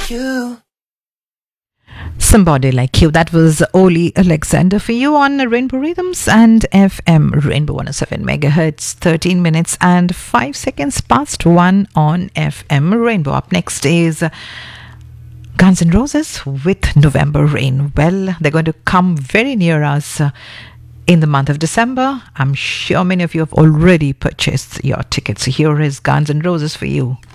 you. Somebody Like You. That was Oli Alexander for you on Rainbow Rhythms and FM Rainbow 107 megahertz. 13 minutes and 5 seconds past 1 on FM Rainbow. Up next is Guns N' Roses with November Rain. Well, they're going to come very near us in the month of December. I'm sure many of you have already purchased your tickets. Here is Guns N' Roses for you.